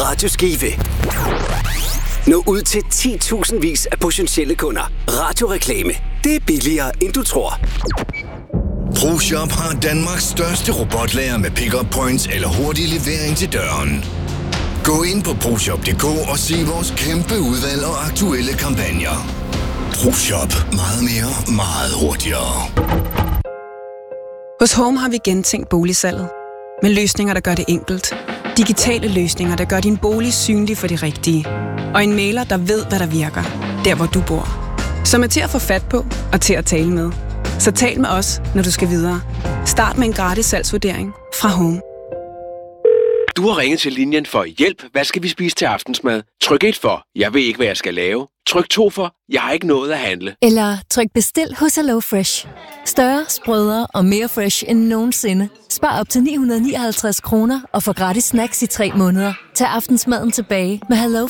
Radio Skive. Nå ud til 10.000 vis af potentielle kunder. Radioreklame. Det er billigere, end du tror. ProShop har Danmarks største robotlager med pick-up points eller hurtig levering til døren. Gå ind på ProShop.dk og se vores kæmpe udvalg og aktuelle kampagner. ProShop. Meget mere, meget hurtigere. Hos Home har vi gentænkt boligsalget. Med løsninger, der gør det enkelt. Digitale løsninger, der gør din bolig synlig for de rigtige. Og en mailer, der ved, hvad der virker. Der, hvor du bor. Som er til at få fat på og til at tale med. Så tal med os, når du skal videre. Start med en gratis salgsvurdering fra Home. Du har ringet til linjen for hjælp. Hvad skal vi spise til aftensmad? Tryk 1 for, jeg ved ikke, hvad jeg skal lave. Tryk 2 for, jeg har ikke nået at handle. Eller tryk bestil hos HelloFresh. Større, sprødere og mere fresh end nogensinde. Spar op til 959 kroner og få gratis snacks i 3 måneder. Tag aftensmaden tilbage med HelloFresh.